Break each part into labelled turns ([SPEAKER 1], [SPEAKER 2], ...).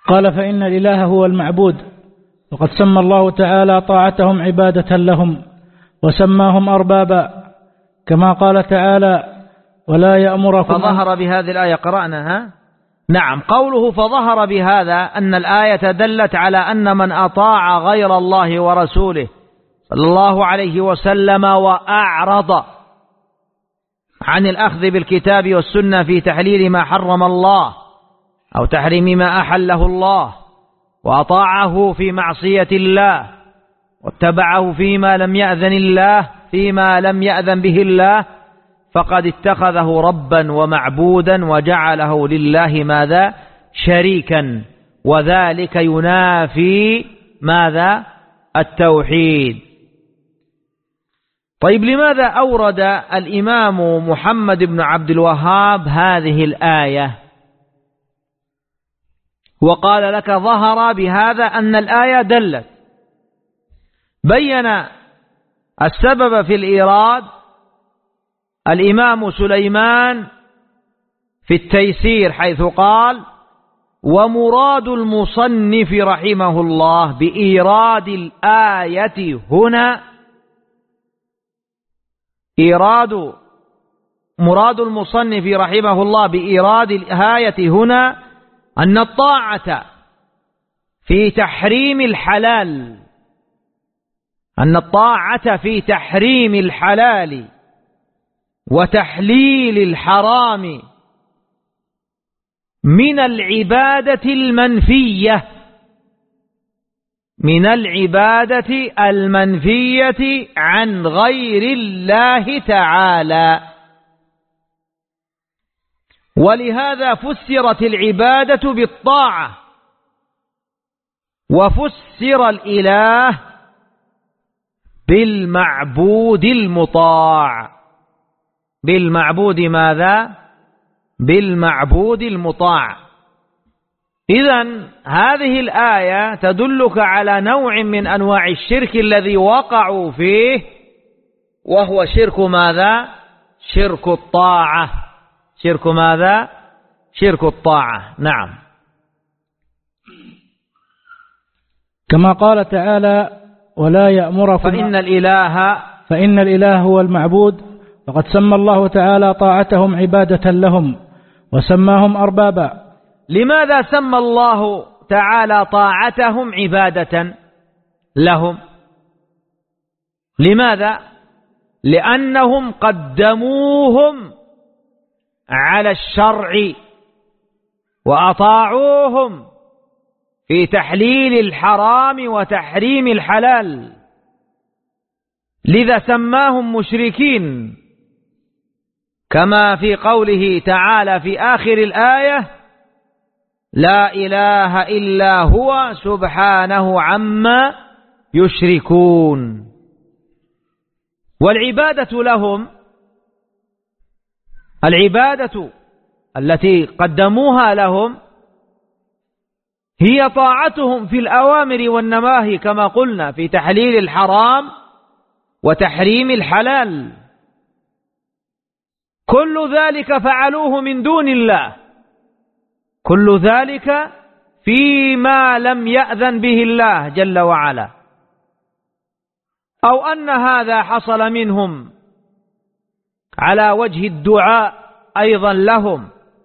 [SPEAKER 1] قال فإن الإله هو المعبود، وقد سمى الله تعالى طاعتهم عبادة لهم وسماهم أربابا، كما قال تعالى ولا يأمركم.
[SPEAKER 2] فظهر بهذه الآية قرأناها. نعم، قوله فظهر بهذا أن الآية دلت على أن من أطاع غير الله ورسوله صلى الله عليه وسلم وأعرض عن الأخذ بالكتاب والسنة في تحليل ما حرم الله أو تحريم ما أحله الله، وأطاعه في معصية الله واتبعه فيما لم يأذن به الله، فقد اتخذه ربا ومعبودا وجعله لله ماذا؟ شريكا، وذلك ينافي ماذا؟ التوحيد. طيب، لماذا أورد الإمام محمد بن عبد الوهاب هذه الآية وقال لك ظهر بهذا أن الآية دلت؟ بين السبب في الإيراد الإمام سليمان في التيسير، حيث قال ومراد المصنف رحمه الله بإيراد الآية هنا مراد المصنف رحمه الله بإيراد الآية هنا أن الطاعة في تحريم الحلال وتحليل الحرام من العبادة المنفية عن غير الله تعالى، ولهذا فسرت العبادة بالطاعة، وفسر الإله بالمعبود المطاع. بالمعبود ماذا؟ بالمعبود المطاع. إذن هذه الآية تدلك على نوع من أنواع الشرك الذي وقعوا فيه، وهو شرك ماذا؟ شرك الطاعة. شرك ماذا؟ شرك الطاعة. نعم.
[SPEAKER 1] كما قال تعالى ولا يأمركم فإن الإله هو المعبود، وقد سمى الله تعالى طاعتهم عبادة لهم وسماهم أربابا.
[SPEAKER 2] لماذا سمى الله تعالى طاعتهم عبادة لهم؟ لماذا؟ لأنهم قدموهم على الشرع وأطاعوهم في تحليل الحرام وتحريم الحلال، لذا سماهم مشركين، كما في قوله تعالى في آخر الآية لا إله إلا هو سبحانه عما يشركون. والعبادة لهم، العبادة التي قدموها لهم هي طاعتهم في الأوامر والنواهي، كما قلنا في تحليل الحرام وتحريم الحلال. كل ذلك فعلوه من دون الله، كل ذلك فيما لم يأذن به الله جل وعلا، أو أن هذا حصل منهم على وجه الدعاء أيضا لهم،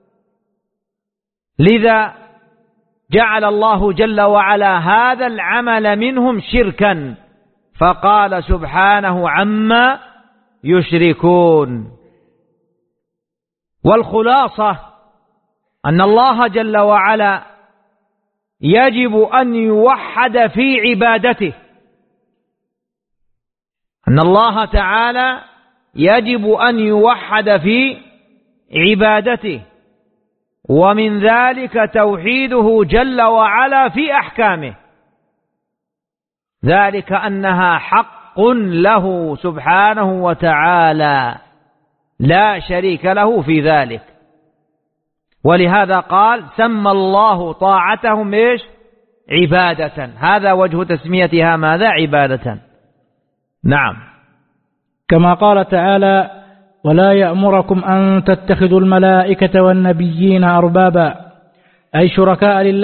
[SPEAKER 2] لذا جعل الله جل وعلا هذا العمل منهم شركا، فقال سبحانه عما يشركون. والخلاصة أن الله جل وعلا يجب أن يوحد في عبادته، أن الله تعالى يجب أن يوحد في عبادته، ومن ذلك توحيده جل وعلا في أحكامه، ذلك أنها حق له سبحانه وتعالى لا شريك له في ذلك. ولهذا قال سمى الله طاعتهم إيش؟ عبادة. هذا وجه تسميتها ماذا؟ عبادة. نعم.
[SPEAKER 1] كما قال تعالى ولا يأمركم أن تتخذوا الملائكة والنبيين أربابا، أي شركاء لله